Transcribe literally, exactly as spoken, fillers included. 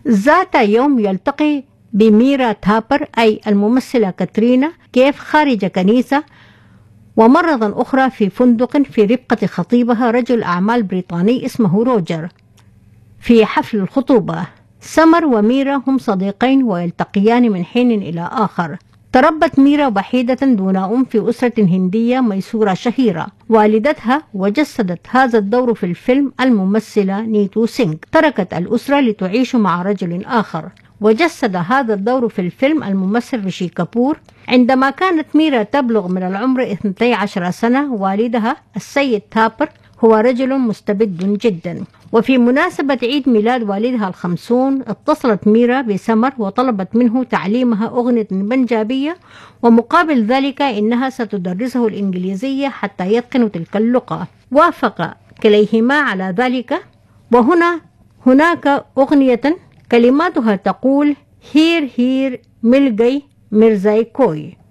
ذات يوم يلتقي بميرا تابر أي الممثلة كاترينا كيف خارج كنيسة، ومرة أخرى في فندق في رفقة خطيبها رجل أعمال بريطاني اسمه روجر في حفل الخطوبة. سمر وميرا هم صديقين ويلتقيان من حين إلى آخر. تربت ميرا وحيدة دون أم في أسرة هندية ميسورة شهيرة. والدتها وجسدت هذا الدور في الفيلم الممثلة نيتو سينغ. تركت الأسرة لتعيش مع رجل آخر، وجسد هذا الدور في الفيلم الممثل ريشي كابور. عندما كانت ميرا تبلغ من العمر اثنتي عشرة سنة، والدها السيد تابر هو رجل مستبد جدا. وفي مناسبة عيد ميلاد والدها الخمسون اتصلت ميرا بسمر وطلبت منه تعليمها أغنية بنجابية، ومقابل ذلك إنها ستدرسه الإنجليزية حتى يتقن تلك اللغة. وافق كليهما على ذلك. وهنا هناك أغنية كلماتها تقول: هير هير ملجي مرزاي كوي.